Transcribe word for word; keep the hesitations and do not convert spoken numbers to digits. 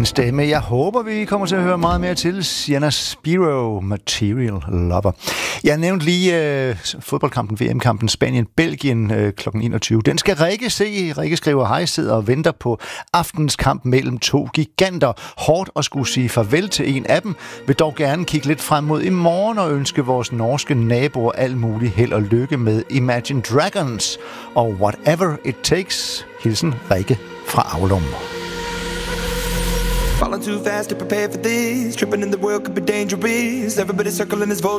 En stemme, jeg håber, vi kommer til at høre meget mere til. Sienna Spiro, Material Lover. Jeg nævnte lige øh, fodboldkampen, V M-kampen Spanien-Belgien øh, klokken enogtyve. Den skal Rikke se. Rikke skriver, hej, sidder og venter på aftens kamp mellem to giganter. Hårdt at skulle sige farvel til en af dem. Vil dog gerne kigge lidt frem mod i morgen og ønske vores norske naboer alt muligt held og lykke med Imagine Dragons og Whatever It Takes. Hilsen Rikke fra Aulum. Falling too fast to prepare for this. Tripping in the world could be dangerous. Everybody circling this voltage.